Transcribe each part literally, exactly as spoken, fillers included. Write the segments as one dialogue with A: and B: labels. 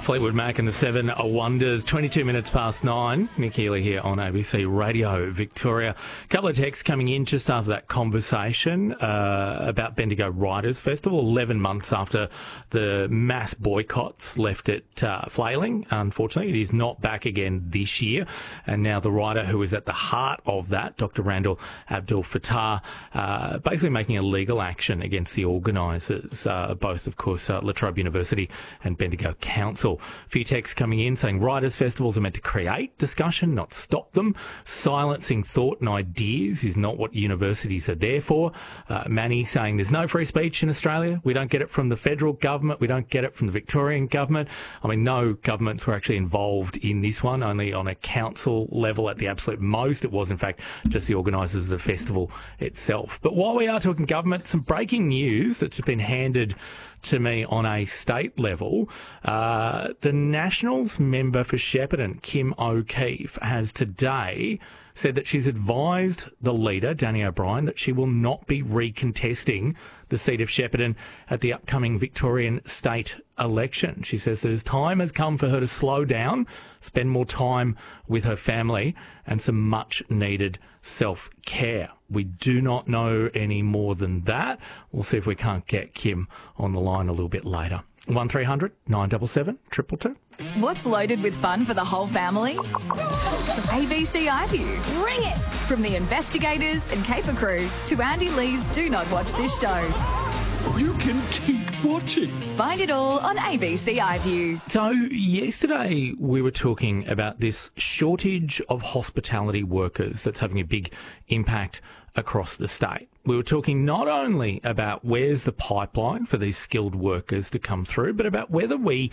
A: Fleetwood Mac and the Seven Wonders, twenty-two minutes past nine. Nick Healy here on A B C Radio Victoria. A couple of texts coming in just after that conversation uh, about Bendigo Writers Festival, eleven months after the mass boycotts left it uh, flailing. Unfortunately, it is not back again this year. And now the writer who is at the heart of that, Doctor Randall Abdul Fattah, uh, basically making a legal action against the organisers, uh, both, of course, uh, La Trobe University and Bendigo Council. A few texts coming in saying writers' festivals are meant to create discussion, not stop them. Silencing thought and ideas is not what universities are there for. Uh, Manny saying there's no free speech in Australia. We don't get it from the federal government. We don't get it from the Victorian government. I mean, no governments were actually involved in this one, only on a council level at the absolute most. It was, in fact, just the organisers of the festival itself. But while we are talking government, some breaking news that's been handed to me on a state level. Uh, the Nationals member for Shepparton, Kim O'Keefe, has today said that she's advised the leader, Danny O'Brien, that she will not be recontesting the seat of Shepparton at the upcoming Victorian state election. She says that as time has come for her to slow down, spend more time with her family and some much needed self-care. We do not know any more than that. We'll see if we can't get Kim on the line a little bit later. one three hundred nine seven seven, two two two.
B: What's loaded with fun for the whole family? A B C iView. Bring it! From the investigators and caper crew to Andy Lee's Do Not Watch This Show.
C: You can keep watching.
B: Find it all on A B C iView.
A: So yesterday we were talking about this shortage of hospitality workers that's having a big impact across the state. We were talking not only about where's the pipeline for these skilled workers to come through, but about whether we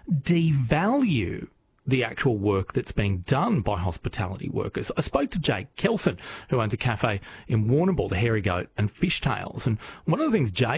A: devalue the actual work that's being done by hospitality workers. I spoke to Jake Kelson, who owns a cafe in Warrnambool, the Hairy Goat and Fishtails. And one of the things Jake